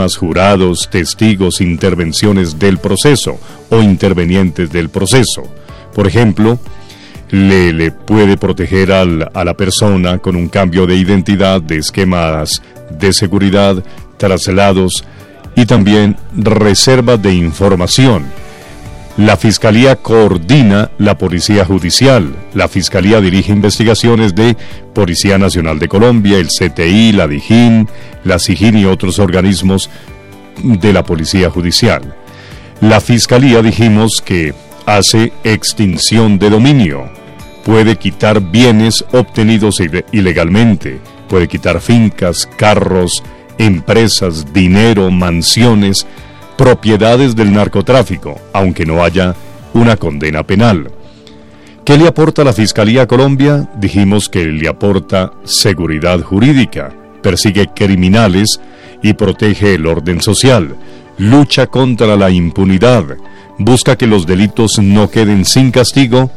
víctimas, jurados, testigos, intervenciones del proceso o intervenientes del proceso. Por ejemplo, le puede proteger a la persona con un cambio de identidad, de esquemas de seguridad, traslados y también reserva de información. La Fiscalía coordina la Policía Judicial. La Fiscalía dirige investigaciones de Policía Nacional de Colombia, el CTI, la DIJÍN, la SIJÍN y otros organismos de la Policía Judicial. La Fiscalía, dijimos que hace extinción de dominio. Puede quitar bienes obtenidos ilegalmente. Puede quitar fincas, carros, empresas, dinero, mansiones, propiedades del narcotráfico, aunque no haya una condena penal. ¿Qué le aporta la Fiscalía a Colombia? Dijimos que le aporta seguridad jurídica, persigue criminales y protege el orden social, lucha contra la impunidad, busca que los delitos no queden sin castigo,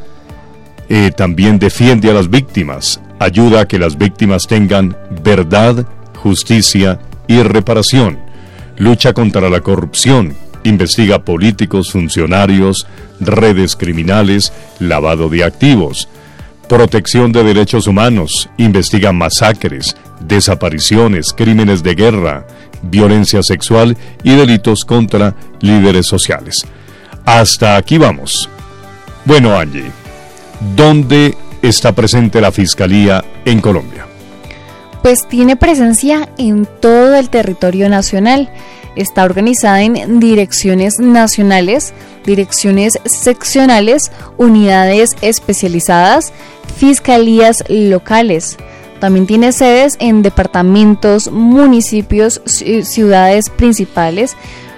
también defiende a las víctimas, ayuda a que las víctimas tengan verdad, justicia y reparación, lucha contra la corrupción, investiga políticos, funcionarios, redes criminales, lavado de activos, protección de derechos humanos, investiga masacres, desapariciones, crímenes de guerra, violencia sexual y delitos contra líderes sociales. Hasta aquí vamos. Bueno, Angie, ¿dónde está presente la Fiscalía en Colombia? Pues tiene presencia en todo el territorio nacional. Está organizada en direcciones nacionales, direcciones seccionales, unidades especializadas, fiscalías locales. También tiene sedes en departamentos, municipios, ciudades principales.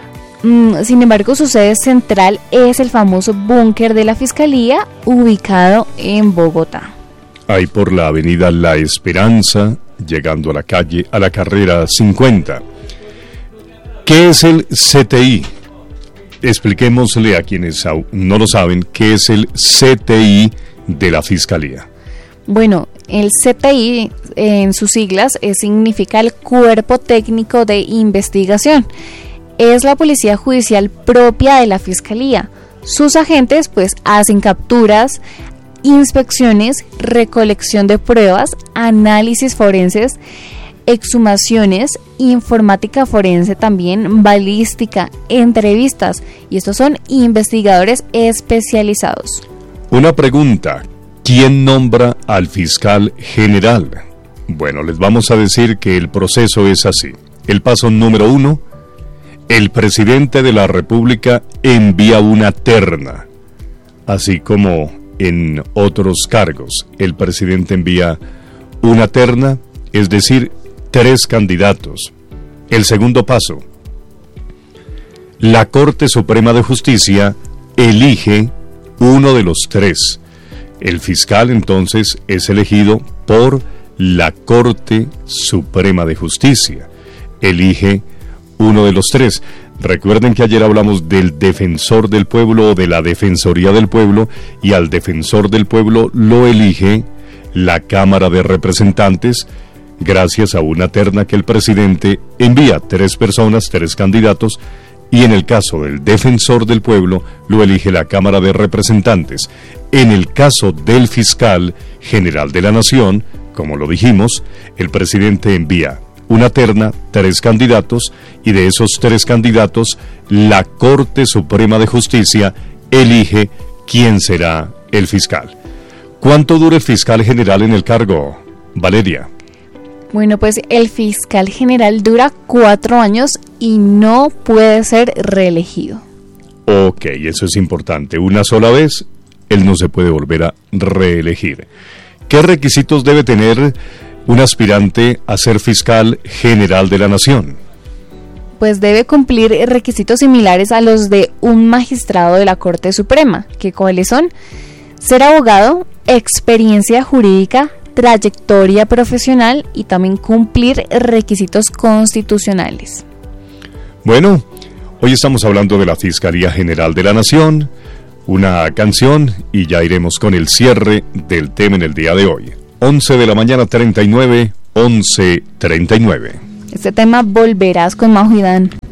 Sin embargo, su sede central es el famoso búnker de la Fiscalía, ubicado en Bogotá. Ahí por la avenida La Esperanza, llegando a la carrera 50. ¿Qué es el CTI? Expliquémosle a quienes no lo saben, ¿qué es el CTI de la Fiscalía? Bueno, el CTI, en sus siglas, significa el Cuerpo Técnico de Investigación. Es la policía judicial propia de la Fiscalía. Sus agentes, pues, hacen capturas, inspecciones, recolección de pruebas, análisis forenses, exhumaciones, informática forense también, balística, entrevistas, y estos son investigadores especializados. Una pregunta, ¿quién nombra al fiscal general? Bueno, les vamos a decir que el proceso es así. El paso número 1, el presidente de la República envía una terna, así como en otros cargos. El presidente envía una terna, es decir, 3 candidatos. El segundo paso, la Corte Suprema de Justicia elige uno de los 3. El fiscal entonces es elegido por la Corte Suprema de Justicia. Elige uno de los 3. Recuerden que ayer hablamos del defensor del pueblo o de la defensoría del pueblo, y al defensor del pueblo lo elige la Cámara de Representantes gracias a una terna que el presidente envía, 3 personas, 3 candidatos, y en el caso del defensor del pueblo lo elige la Cámara de Representantes. En el caso del fiscal general de la Nación, como lo dijimos, el presidente envía una terna, 3 candidatos, y de esos 3 candidatos, la Corte Suprema de Justicia elige quién será el fiscal. ¿Cuánto dura el fiscal general en el cargo, Valeria? Bueno, pues el fiscal general dura 4 años y no puede ser reelegido. Ok, eso es importante. Una sola vez, él no se puede volver a reelegir. ¿Qué requisitos debe tener un aspirante a ser fiscal general de la Nación? Pues debe cumplir requisitos similares a los de un magistrado de la Corte Suprema, que cuáles son: ser abogado, experiencia jurídica, trayectoria profesional y también cumplir requisitos constitucionales. Bueno, hoy estamos hablando de la Fiscalía General de la Nación, una canción y ya iremos con el cierre del tema en el día de hoy. 11 de la mañana 39, 11:39. Este tema Volverás con Majo y Dan.